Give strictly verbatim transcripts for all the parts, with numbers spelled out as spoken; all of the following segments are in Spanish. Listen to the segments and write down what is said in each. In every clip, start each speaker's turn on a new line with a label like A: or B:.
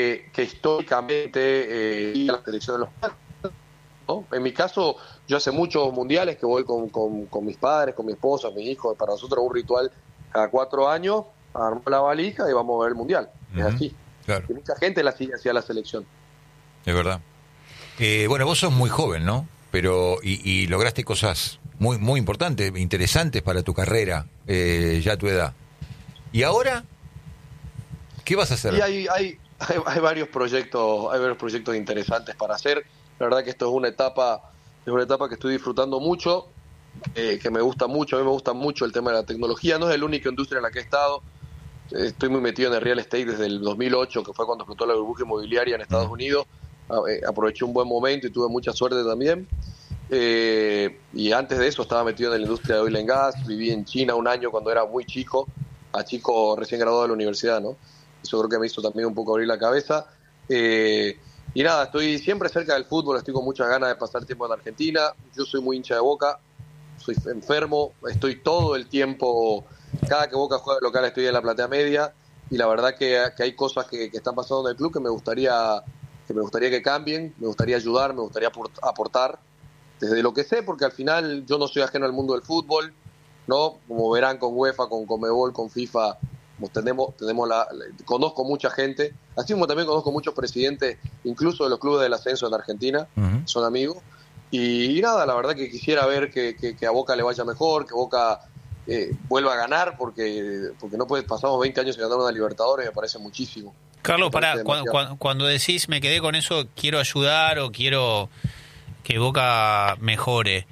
A: que, que históricamente eh, la selección de los padres, ¿no? En mi caso, yo hace muchos mundiales que voy con, con, con mis padres, con mi esposa, mis hijos. Para nosotros es un ritual cada cuatro años, armamos la valija y vamos a ver el mundial. Uh-huh. Es así.
B: Claro.
A: Y mucha gente la sigue hacia la selección.
B: Es verdad. Eh, bueno, vos sos muy joven, ¿no? Pero y, y lograste cosas muy muy importantes, interesantes para tu carrera, eh, ya a tu edad. ¿Y ahora qué vas a hacer?
A: Y hay, hay, hay, hay varios proyectos, hay varios proyectos interesantes para hacer. La verdad que esto es una etapa, es una etapa que estoy disfrutando mucho, eh, que me gusta mucho. A mí me gusta mucho el tema de la tecnología. No es la única industria en la que he estado. Estoy muy metido en el real estate desde el dos mil ocho, que fue cuando explotó la burbuja inmobiliaria en Estados Unidos. Aproveché un buen momento y tuve mucha suerte también. Eh, y antes de eso estaba metido en la industria de oil and gas. Viví en China un año cuando era muy chico, a chico recién graduado de la universidad, ¿no? Eso creo que me hizo también un poco abrir la cabeza. Eh, y nada, estoy siempre cerca del fútbol, estoy con muchas ganas de pasar tiempo en Argentina. Yo soy muy hincha de Boca, soy enfermo, estoy todo el tiempo, cada que Boca juega local estoy en la platea media, y la verdad que, que hay cosas que, que están pasando en el club que me gustaría que me gustaría que cambien, me gustaría ayudar, me gustaría aportar desde lo que sé, porque al final yo no soy ajeno al mundo del fútbol, ¿no? Como verán, con UEFA, con Conmebol, con FIFA, pues tenemos, tenemos la, la, conozco mucha gente, así como también conozco muchos presidentes, incluso de los clubes del ascenso en Argentina, uh-huh. Son amigos, y, y nada, la verdad que quisiera ver que, que, que a Boca le vaya mejor, que Boca eh, vuelva a ganar, porque porque no puede, pasamos veinte años sin ganar una Libertadores, me parece muchísimo.
C: Carlos, pará, cuando, cuando, cuando decís me quedé con eso, quiero ayudar o quiero que Boca mejore,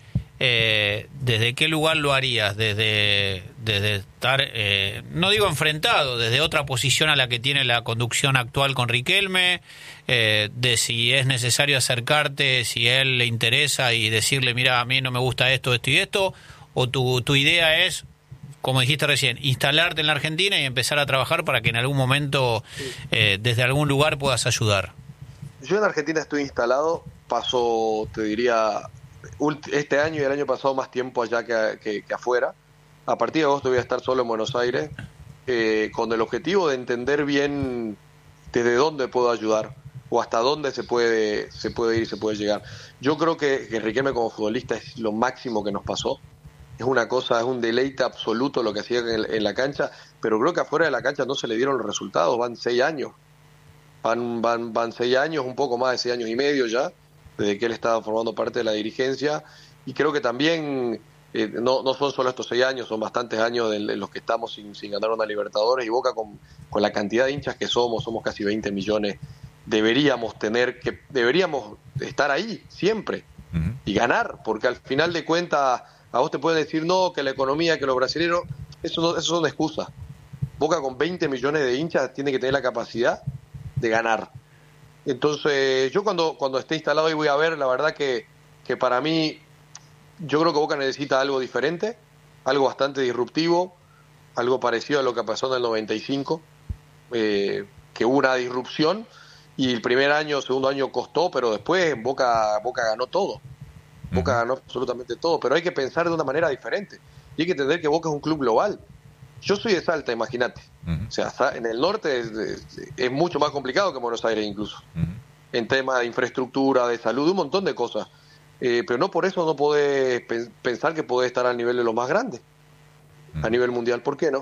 C: eh, ¿desde qué lugar lo harías? Desde, desde estar, eh, no digo enfrentado, desde otra posición a la que tiene la conducción actual con Riquelme, eh, de si es necesario acercarte, si a él le interesa y decirle, mira, a mí no me gusta esto, esto y esto, o tu, tu idea es, como dijiste recién, instalarte en la Argentina y empezar a trabajar para que en algún momento, eh, desde algún lugar puedas ayudar.
A: Yo en Argentina estoy instalado, paso, te diría, este año y el año pasado más tiempo allá que, que, que afuera. A partir de agosto voy a estar solo en Buenos Aires, eh, con el objetivo de entender bien desde dónde puedo ayudar o hasta dónde se puede se puede ir, se puede llegar. Yo creo que, que Riquelme como futbolista es lo máximo que nos pasó. Es una cosa, es un deleite absoluto lo que hacía en, en la cancha, pero creo que afuera de la cancha no se le dieron los resultados. Van seis años, van, van, van seis años, un poco más de seis años y medio ya, desde que él estaba formando parte de la dirigencia, y creo que también eh, no, no son solo estos seis años, son bastantes años de, de los que estamos sin, sin ganar una Libertadores, y Boca con, con la cantidad de hinchas que somos, somos casi veinte millones, deberíamos tener que, deberíamos estar ahí siempre, uh-huh. Y ganar, porque al final de cuentas a vos te pueden decir no, que la economía, que los brasileños, eso, no, eso son excusas. Boca con veinte millones de hinchas tiene que tener la capacidad de ganar. Entonces yo cuando cuando esté instalado ahí voy a ver, la verdad que, que para mí, yo creo que Boca necesita algo diferente, algo bastante disruptivo, algo parecido a lo que pasó en el noventa y cinco, eh, que hubo una disrupción, y el primer año, segundo año costó, pero después Boca, Boca ganó todo. Boca ganó absolutamente todo, pero hay que pensar de una manera diferente. Y hay que entender que Boca es un club global. Yo soy de Salta, imagínate. Uh-huh. O sea, en el norte es, es, es mucho más complicado que Buenos Aires incluso. Uh-huh. En temas de infraestructura, de salud, un montón de cosas. Eh, pero no por eso no podés pe- pensar que podés estar al nivel de los más grandes. Uh-huh. A nivel mundial, ¿por qué no?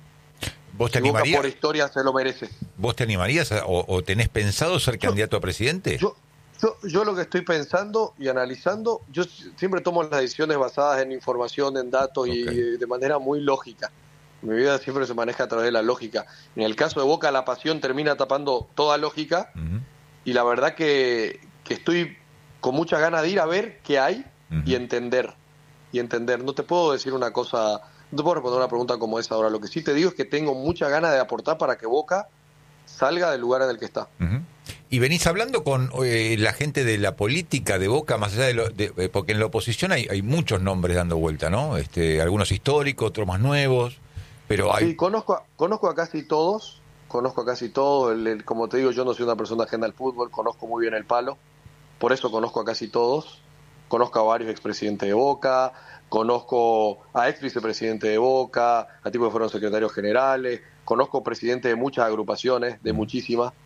B: ¿Vos te
A: si
B: animarías?
A: Boca por historia se lo merece.
B: ¿Vos te animarías a, o, o tenés pensado ser yo, candidato a presidente?
A: Yo, Yo, yo lo que estoy pensando y analizando, yo siempre tomo las decisiones basadas en información, en datos, okay. Y de manera muy lógica. Mi vida siempre se maneja a través de la lógica. En el caso de Boca, la pasión termina tapando toda lógica, uh-huh. Y la verdad que, que estoy con muchas ganas de ir a ver qué hay, uh-huh. y entender. Y entender. No te puedo decir una cosa, no te puedo responder una pregunta como esa ahora. Lo que sí te digo es que tengo muchas ganas de aportar para que Boca salga del lugar en el que está.
B: Uh-huh. Y venís hablando con eh, la gente de la política de Boca, más allá de, lo, de eh, porque en la oposición hay, hay muchos nombres dando vuelta, ¿no? Este, algunos históricos, otros más nuevos, pero hay...
A: Sí, conozco a, conozco a casi todos, conozco a casi todos, el, el, como te digo, yo no soy una persona ajena al fútbol, conozco muy bien el palo, por eso conozco a casi todos, conozco a varios expresidentes de Boca, conozco a ex vicepresidentes de Boca, a tipos que fueron secretarios generales, conozco presidentes de muchas agrupaciones, de muchísimas.